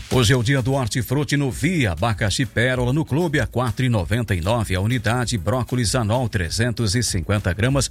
Hoje é o dia do hortifruti no Via. Abacaxi Pérola no Clube a 4,99 a unidade. Brócolis Anol 350 gramas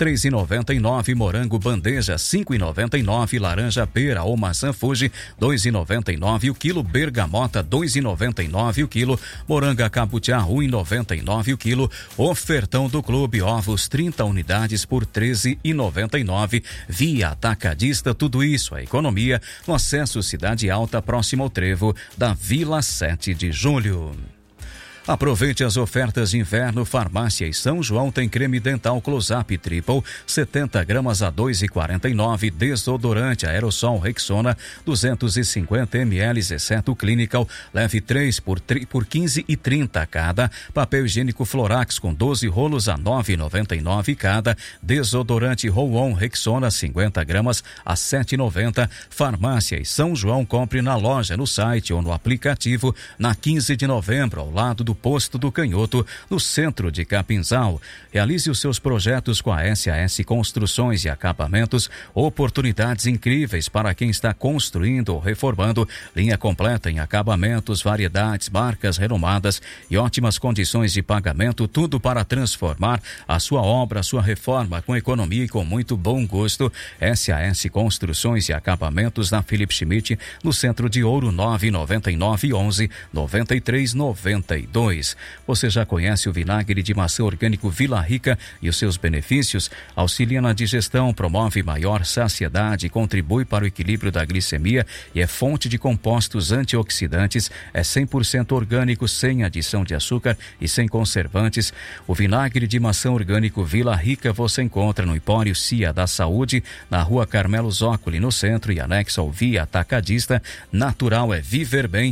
3,99. Morango bandeja 5,99. Laranja pera ou maçã Fuji 2,99 o quilo. Bergamota 2,99 o quilo. Moranga cabutiá 1,99 o quilo. Ofertão do Clube, ovos 30 unidades por 13,99. Via Atacadista, tudo isso a economia no acesso Cidade Alta, próximo ao trevo da Vila 7 de Julho. Aproveite as ofertas de inverno. Farmácia e São João tem creme dental Close-Up Triple 70 gramas a 2,49. Desodorante aerossol Rexona 250 ml exceto Clinical, leve 3 por 15,30 cada. Papel higiênico Florax com 12 rolos a 9,99 cada. Desodorante Roll-On Rexona 50 gramas a 7,90. Farmácia e São João, compre na loja, no site ou no aplicativo. Na 15 de novembro, ao lado do Posto do Canhoto, no centro de Capinzal. Realize os seus projetos com a SAS Construções e Acabamentos. Oportunidades incríveis para quem está construindo ou reformando. Linha completa em acabamentos, variedades, marcas renomadas e ótimas condições de pagamento. Tudo para transformar a sua obra, a sua reforma com economia e com muito bom gosto. SAS Construções e Acabamentos na Philip Schmidt, no centro de Ouro, 999 11 93 92. Você já conhece o vinagre de maçã orgânico Vila Rica e os seus benefícios? Auxilia na digestão, promove maior saciedade, contribui para o equilíbrio da glicemia e é fonte de compostos antioxidantes. É 100% orgânico, sem adição de açúcar e sem conservantes. O vinagre de maçã orgânico Vila Rica você encontra no Empório Cia da Saúde, na Rua Carmelo Zócoli, no centro, e anexo ao Via Atacadista. Natural é viver bem.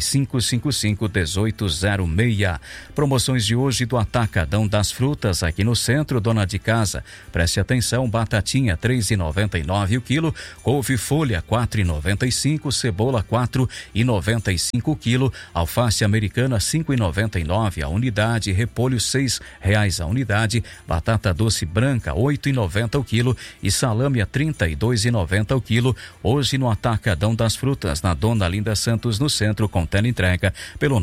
3555-1806. Promoções de hoje do Atacadão das Frutas aqui no centro. Dona de casa, preste atenção: batatinha 3,99 o quilo, couve folha 4,95, cebola 4,95 o quilo, alface americana 5,99 a unidade, repolho R$6 a unidade, batata doce branca 8,90 o quilo e salame a 32,90 o quilo. Hoje no Atacadão das Frutas, na Dona Linda Santos, no centro, com teleentrega pelo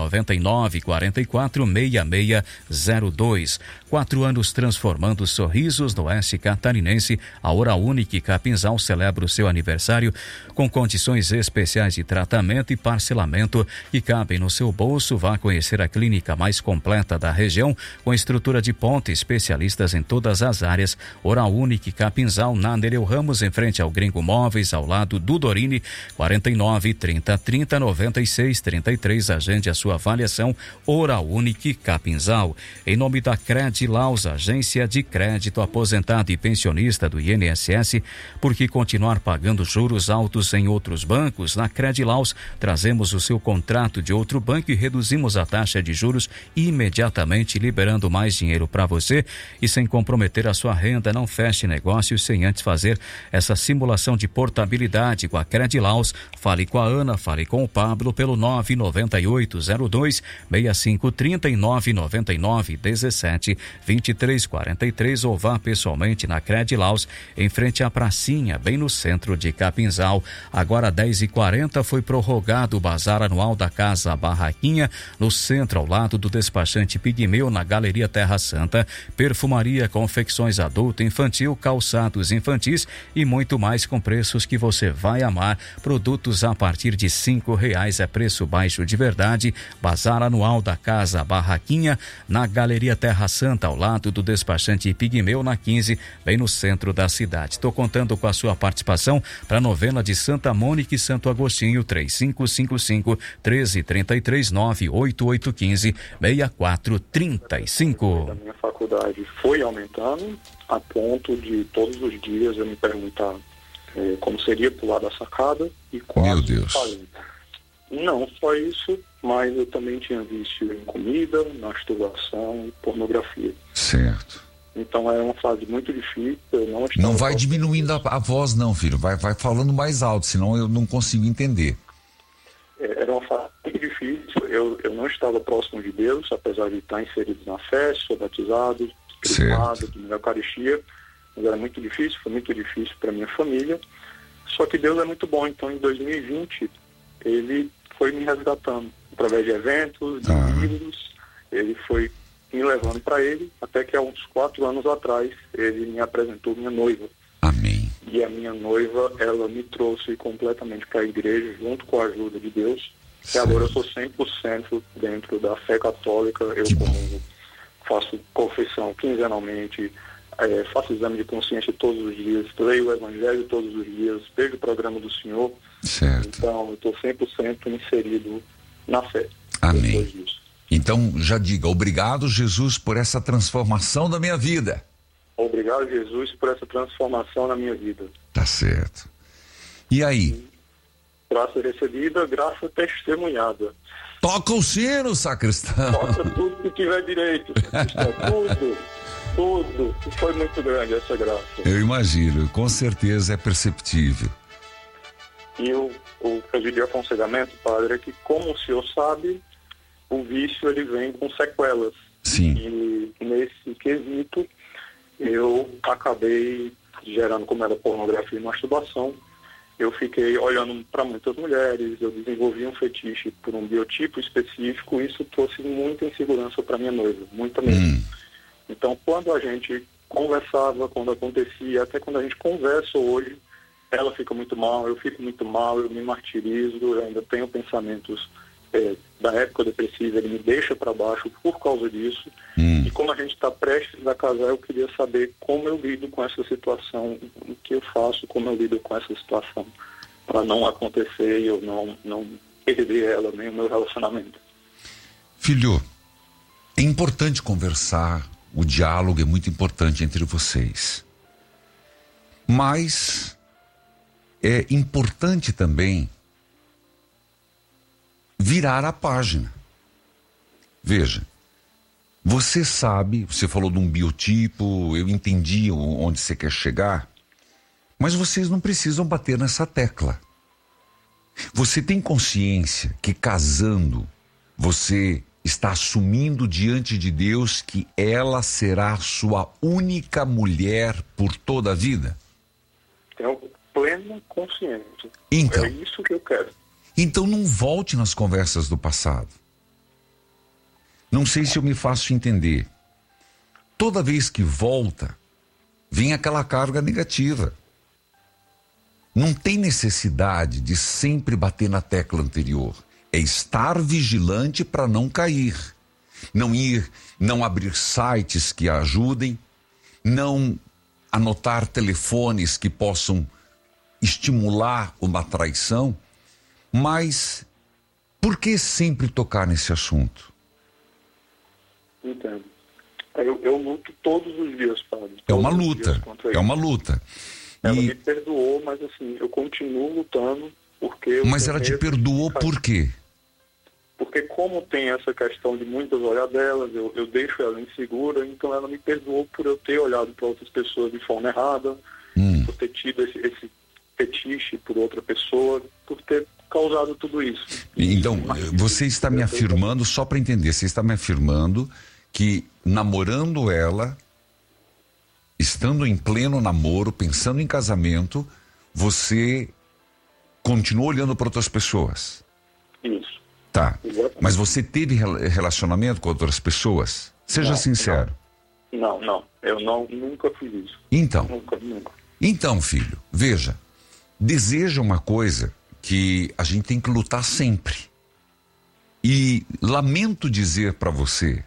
999-446602. 4 anos transformando sorrisos no oeste catarinense. A Oral Unique Capinzal celebra o seu aniversário com condições especiais de tratamento e parcelamento que cabem no seu bolso. Vá conhecer a clínica mais completa da região, com estrutura de ponta, especialistas em todas as áreas. Oral Unique Capinzal, na Nereu Ramos, em frente ao Gringo Móveis, ao lado do Dorini. 49-30-30-96-33. Agende a sua avaliação. Oral Unique Capinzal. Em nome da Credilaus, agência de crédito aposentado e pensionista do INSS, porque continuar pagando juros altos em outros bancos? Na Credilaus, trazemos o seu contrato de outro banco e reduzimos a taxa de juros imediatamente, liberando mais dinheiro para você e sem comprometer a sua renda. Não feche negócios sem antes fazer essa simulação de portabilidade com a Credilaus. Fale com a Ana, fale com o Pablo pelo 99802-6530 e 999-17-2343, ou vá pessoalmente na Credilaus, em frente à pracinha, bem no centro de Capinzal. Agora 10h40 foi prorrogado o bazar anual da Casa Barraquinha, no centro, ao lado do despachante Pigmeu, na Galeria Terra Santa. Perfumaria, confecções adulto, infantil, calçados infantis e muito mais, com preços que você vai amar. Produtos a partir de R$5 é preço baixo de verdade. Bazar anual da Casa Barraquinha, na Galeria Terra Santa, ao lado do despachante Pigmeu, na 15, bem no centro da cidade. Estou contando com a sua participação para a novena de Santa Mônica e Santo Agostinho. 3555-1333-98815-6435. A minha faculdade foi aumentando a ponto de todos os dias eu me perguntar como seria pular da sacada e quase. Meu Deus. Não só isso, mas eu também tinha vício em comida, masturbação e pornografia. Certo. Então era uma fase muito difícil. Não vai diminuindo a voz não, filho. Vai falando mais alto, senão eu não consigo entender. Era uma fase muito difícil. Eu não estava próximo de Deus, apesar de estar inserido na fé, sou batizado, crismado, na Eucaristia. Mas era muito difícil, foi muito difícil para minha família. Só que Deus é muito bom. Então em 2020 ele foi me resgatando através de eventos, de livros. Ele foi me levando para ele, até que há uns 4 anos atrás ele me apresentou minha noiva. Amém. E a minha noiva, ela me trouxe completamente para a igreja, junto com a ajuda de Deus. E agora eu sou 100% dentro da fé católica. Eu faço confissão quinzenalmente, faço exame de consciência todos os dias, leio o Evangelho todos os dias, vejo o programa do Senhor. Certo. Então, eu estou 100% inserido na fé. Amém. Então, já diga, obrigado, Jesus, por essa transformação da minha vida. Obrigado, Jesus, por essa transformação na minha vida. Tá certo. E aí? Graça recebida, graça testemunhada. Toca o sino, sacristão. Toca tudo que tiver direito. Tudo. Foi muito grande essa graça. Eu imagino, com certeza é perceptível. E o pedido de aconselhamento, padre, é que, como o senhor sabe, o vício ele vem com sequelas. Sim. E nesse quesito, eu acabei gerando, como era pornografia e masturbação, eu fiquei olhando para muitas mulheres, eu desenvolvi um fetiche por um biotipo específico, e isso trouxe muita insegurança para minha noiva, muita mesmo. Então, quando a gente conversava, quando acontecia, até quando a gente conversa hoje, ela fica muito mal, eu fico muito mal, eu me martirizo, eu ainda tenho pensamentos da época depressiva, ele me deixa para baixo por causa disso. E como a gente está prestes a casar, eu queria saber como eu lido com essa situação, o que eu faço, como eu lido com essa situação, para não acontecer e eu não perder ela, nem o meu relacionamento. Filho, é importante conversar, o diálogo é muito importante entre vocês. Mas é importante também virar a página. Veja, você sabe, você falou de um biotipo, eu entendi onde você quer chegar, mas vocês não precisam bater nessa tecla. Você tem consciência que casando, você está assumindo diante de Deus que ela será sua única mulher por toda a vida? Tenho plena consciência. Então, é isso que eu quero. Então não volte nas conversas do passado. Não sei se eu me faço entender. Toda vez que volta, vem aquela carga negativa. Não tem necessidade de sempre bater na tecla anterior. É estar vigilante para não cair. Não abrir sites que a ajudem, não anotar telefones que possam estimular uma traição. Mas por que sempre tocar nesse assunto? Entendo. Eu luto todos os dias, padre. É uma luta. Ela me perdoou, mas assim, eu continuo lutando porque... Mas ela te perdoou por quê? Porque como tem essa questão de muitas olhadelas, eu deixo ela insegura, então ela me perdoou por eu ter olhado para outras pessoas de forma errada, por ter tido esse fetiche por outra pessoa, por ter causado tudo isso. Então, você está me afirmando, só para entender, você está me afirmando que namorando ela, estando em pleno namoro, pensando em casamento, você continua olhando para outras pessoas? Isso. Tá. Mas você teve relacionamento com outras pessoas? Seja sincero. Não. Eu nunca fiz isso. Então. Nunca. Então, filho, veja. Deseja uma coisa que a gente tem que lutar sempre. E lamento dizer para você,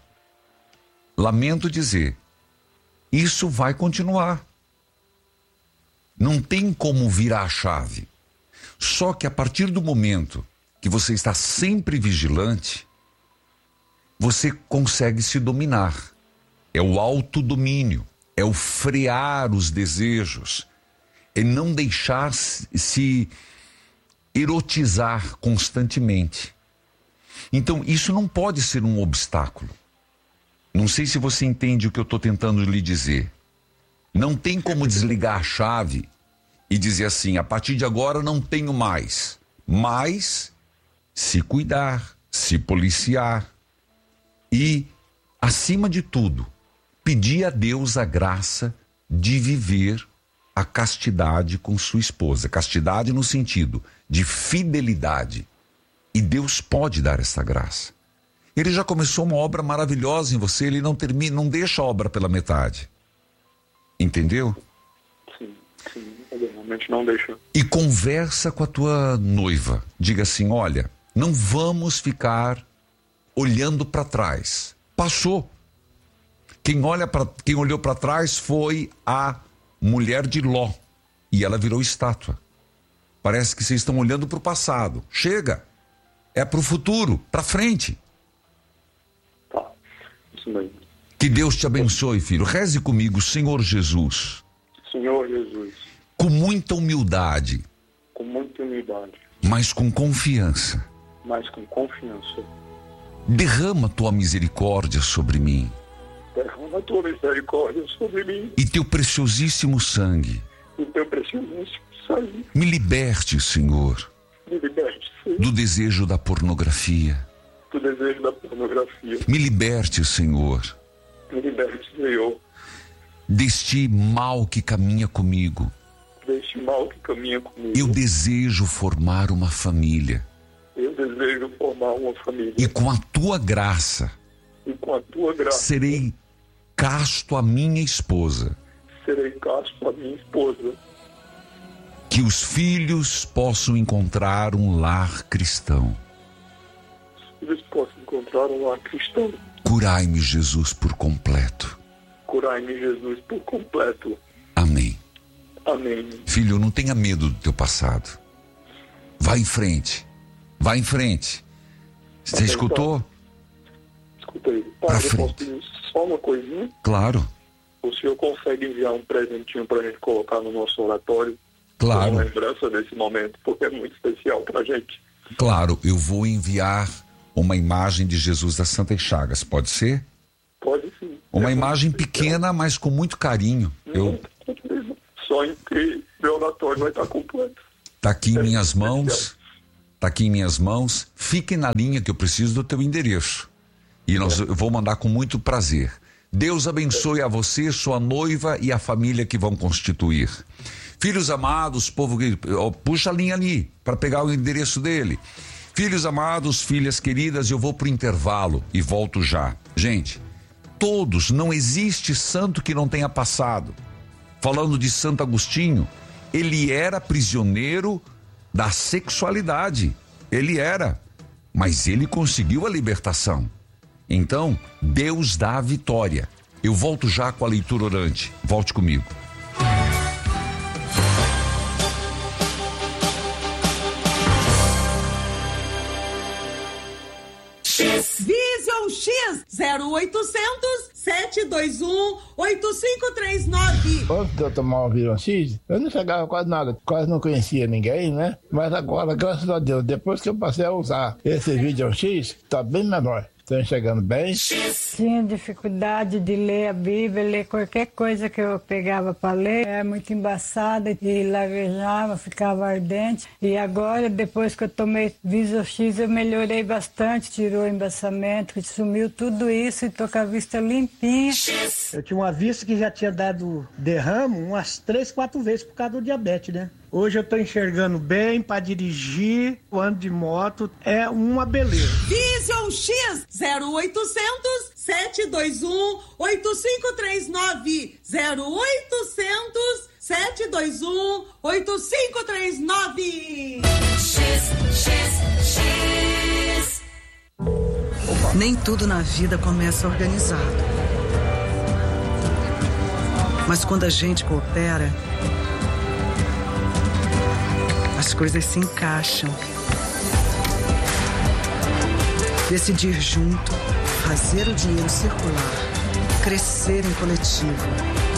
isso vai continuar. Não tem como virar a chave. Só que a partir do momento que você está sempre vigilante, você consegue se dominar. É o autodomínio, é o frear os desejos, é não deixar se erotizar constantemente. Então, isso não pode ser um obstáculo. Não sei se você entende o que eu estou tentando lhe dizer. Não tem como desligar a chave e dizer assim, a partir de agora não tenho mais. Mas se cuidar, se policiar e, acima de tudo, pedir a Deus a graça de viver a castidade com sua esposa. Castidade no sentido de fidelidade. E Deus pode dar essa graça. Ele já começou uma obra maravilhosa em você, ele não termina, não deixa a obra pela metade. Entendeu? Sim, ele realmente não deixa. E conversa com a tua noiva. Diga assim, olha, não vamos ficar olhando para trás. Passou. Quem olhou para trás foi a mulher de Ló. E ela virou estátua. Parece que vocês estão olhando para o passado. Chega. É para o futuro, para frente. Tá, isso mesmo. Que Deus te abençoe, filho. Reze comigo, Senhor Jesus. Senhor Jesus. Com muita humildade. Com muita humildade. Mas com confiança. Mas com confiança. Derrama tua misericórdia sobre mim. Derrama a tua misericórdia sobre mim. E teu preciosíssimo sangue. E teu preciosíssimo sangue. Me liberte, Senhor. Me liberte, Senhor. Do desejo da pornografia. Do desejo da pornografia. Me liberte, Senhor. Me liberte, Senhor. Deste mal que caminha comigo. Deste mal que caminha comigo. Eu desejo formar uma família. Eu desejo formar uma família. E com a tua graça. E com a tua graça. Serei casto à minha esposa. Serei casto à minha esposa. Que os filhos possam encontrar um lar cristão. Os filhos possam encontrar um lar cristão. Curai-me, Jesus, por completo. Curai-me, Jesus, por completo. Amém. Amém. Filho, não tenha medo do teu passado. Vá em frente. Vá em frente. Você Amém, escutou? Escutei. Pra Pai, eu frente. posso pedir só uma coisinha? Claro. O senhor consegue enviar um presentinho pra gente colocar no nosso oratório? Claro. Como lembrança desse momento, porque é muito especial pra gente. Claro, eu vou enviar uma imagem de Jesus das Santas Chagas, pode ser? Pode sim. Uma É imagem muito pequena, mas com muito carinho. especial. Sonho que meu oratório vai estar completo. Tá aqui em minhas mãos. Tá aqui em minhas mãos. Fique na linha que eu preciso do teu endereço. E eu vou mandar com muito prazer. Deus abençoe a você, sua noiva e a família que vão constituir. Filhos amados, povo, puxa a linha ali para pegar o endereço dele. Filhos amados, filhas queridas, eu vou pro intervalo e volto já. Gente, todos, não existe santo que não tenha passado. Falando de Santo Agostinho, ele era prisioneiro da sexualidade. Ele era, mas ele conseguiu a libertação. Então, Deus dá a vitória. Eu volto já com a leitura orante. Volte comigo. Vision X 0800 721 8539. Antes de eu tomar o Vision X, eu não chegava quase nada, quase não conhecia ninguém, né? Mas agora, graças a Deus, depois que eu passei a usar esse Vision X, tá bem menor. Estou enxergando bem. Tinha dificuldade de ler a Bíblia, ler qualquer coisa que eu pegava para ler. Era muito embaçada e lavejava, ficava ardente. E agora, depois que eu tomei Vision X, eu melhorei bastante. Tirou o embaçamento, sumiu tudo isso e tô com a vista limpinha. Eu tinha uma vista que já tinha dado derrame umas 3, 4 vezes por causa do diabetes, né? Hoje eu tô enxergando bem para dirigir, o ano de moto é uma beleza. Vision X 0800 721 8539. 0800 721 8539. Nem tudo na vida começa organizado. Mas quando a gente coopera, as coisas se encaixam. Decidir junto, fazer o dinheiro circular, crescer em coletivo.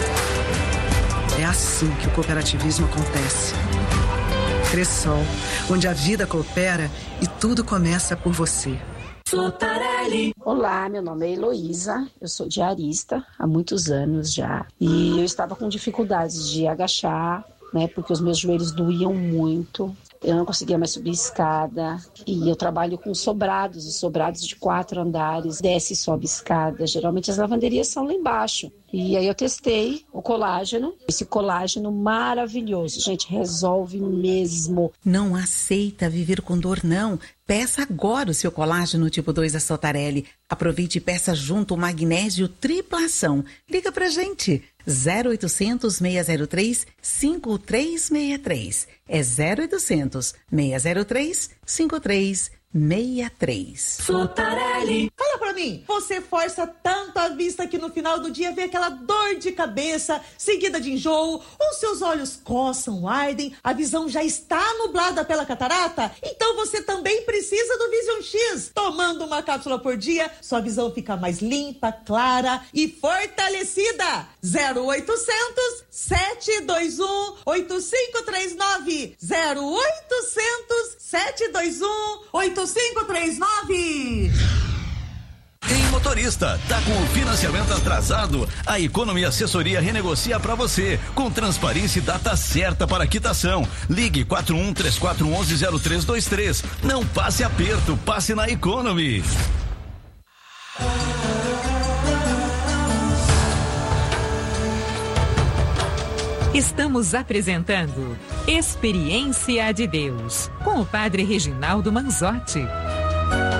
É assim que o cooperativismo acontece. Cressol, onde a vida coopera e tudo começa por você. Olá, meu nome é Heloísa, eu sou diarista há muitos anos já. E eu estava com dificuldades de agachar, né, porque os meus joelhos doíam muito. Eu não conseguia mais subir escada. E eu trabalho com sobrados, os sobrados de 4 andares, desce e sobe escada. Geralmente as lavanderias são lá embaixo. E aí eu testei o colágeno, esse colágeno maravilhoso. Gente, resolve mesmo. Não aceita viver com dor, não. Peça agora o seu colágeno tipo 2 da Sotarelli. Aproveite e peça junto o magnésio tripla ação. Liga pra gente. 0800 603 5363. É 0800 603 5363. Sotarelli. Fala pra mim, você força tanto a vista que no final do dia vem aquela dor de cabeça, seguida de enjoo, os seus olhos coçam, ardem, a visão já está nublada pela catarata? Então você também precisa do Vision X. Tomando uma cápsula por dia, sua visão fica mais limpa, clara e fortalecida. 0800 721 8539. 0800 721 8539. Ei, motorista, tá com o financiamento atrasado? A Economy Assessoria renegocia para você, com transparência e data certa para quitação. Ligue 4134110323. Não passe aperto, passe na Economy. Estamos apresentando Experiência de Deus, com o Padre Reginaldo Manzotti.